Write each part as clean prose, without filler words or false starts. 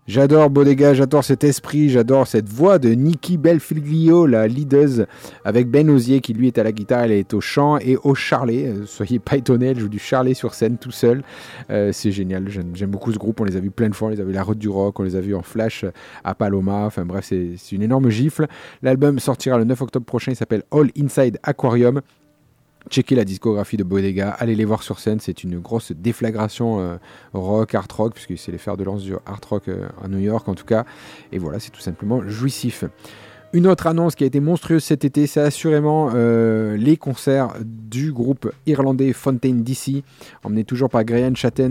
J'adore Bodega, j'adore cet esprit, j'adore cette voix de Nikki Belfiglio, la leaduse, avec Ben Ozier qui lui est à la guitare, elle est au chant et au charlet. Soyez pas étonnés, elle joue du charlet sur scène tout seul. C'est génial, j'aime beaucoup ce groupe, on les a vus plein de fois, on les a vus à la Route du Rock, on les a vus en flash à Paloma, enfin bref, c'est une énorme gifle. L'album sortira le 9 octobre prochain, il s'appelle All Inside Aquarium. Checkez la discographie de Bodega, allez les voir sur scène, c'est une grosse déflagration rock, art rock, puisque c'est les fers de lance du art rock à New York en tout cas, et voilà, c'est tout simplement jouissif. Une autre annonce qui a été monstrueuse cet été, c'est assurément les concerts du groupe irlandais Fontaine DC, emmené toujours par Graham Chatten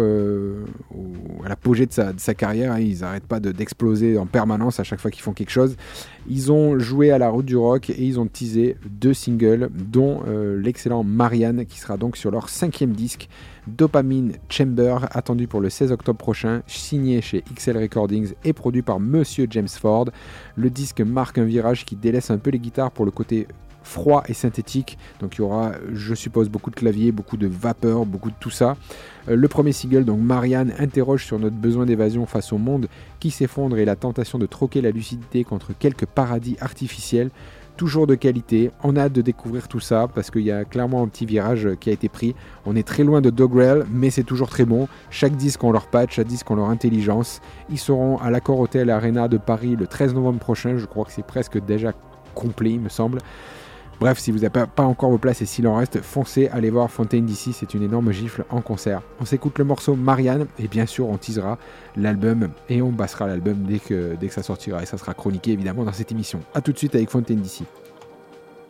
à l'apogée de sa carrière. Ils n'arrêtent pas d'exploser en permanence à chaque fois qu'ils font quelque chose. Ils ont joué à la Route du Rock et ils ont teasé 2 singles, dont l'excellent Marianne, qui sera donc sur leur 5e disque, Dopamine Chamber, attendu pour le 16 octobre prochain, signé chez XL Recordings et produit par Monsieur James Ford. Le disque marque un virage qui délaisse un peu les guitares pour le côté froid et synthétique, donc il y aura, je suppose, beaucoup de claviers, beaucoup de vapeur, beaucoup de tout ça. Le premier single, donc Marianne, interroge sur notre besoin d'évasion face au monde qui s'effondre et la tentation de troquer la lucidité contre quelques paradis artificiels. Toujours de qualité, on a hâte de découvrir tout ça parce qu'il y a clairement un petit virage qui a été pris. On est très loin de Dogrel, mais c'est toujours très bon. Chaque disque ont leur patch, chaque disque ont leur intelligence. Ils seront à l'Accor Hotel Arena de Paris le 13 novembre prochain. Je crois que c'est presque déjà complet, il me semble. Bref, si vous n'avez pas encore vos places et s'il en reste, foncez, allez voir Fontaine DC, c'est une énorme gifle en concert. On s'écoute le morceau Marianne et bien sûr on teasera l'album et on bassera l'album dès que ça sortira et ça sera chroniqué évidemment dans cette émission. A tout de suite avec Fontaine DC.